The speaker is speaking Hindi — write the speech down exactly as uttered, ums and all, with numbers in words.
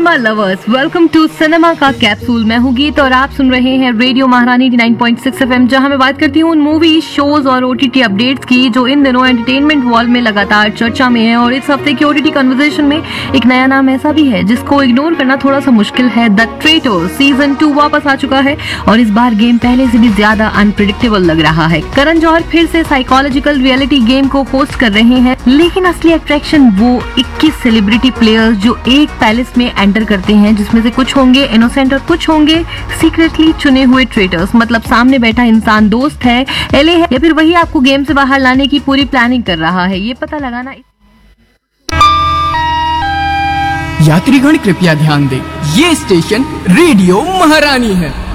Cinema lovers, welcome to cinema का कैप्सूल। मैं हूँ गीत और आप सुन रहे हैं रेडियो महारानी ninety nine point six FM, जहां मैं बात करती हूँ उन मूवी, शोज और ओटीटी अपडेट्स की जो इन दिनों एंटरटेनमेंट वॉल में लगातार चर्चा में है। और इस हफ्ते की ओटीटी कन्वर्सेशन में एक नया नाम ऐसा भी है जिसको इग्नोर करना थोड़ा सा मुश्किल है। द ट्रेटर सीजन टू वापस आ चुका है और इस बार गेम पहले से भी ज्यादा अनप्रिडिक्टेबल लग रहा है। करण जौहर फिर से साइकोलॉजिकल रियलिटी गेम को होस्ट कर रहे हैं, लेकिन असली अट्रैक्शन वो इक्कीस सेलिब्रिटी प्लेयर्स जो एक पैलेस में एंटर करते हैं, जिसमें से कुछ होंगे इनोसेंट और कुछ होंगे सीक्रेटली चुने हुए ट्रेटर्स। मतलब सामने बैठा इंसान दोस्त है, एले है, या फिर वही आपको गेम से बाहर लाने की पूरी प्लानिंग कर रहा है। ये पता लगाना। यात्रीगण कृपया ध्यान दें, ये स्टेशन रेडियो महारानी है।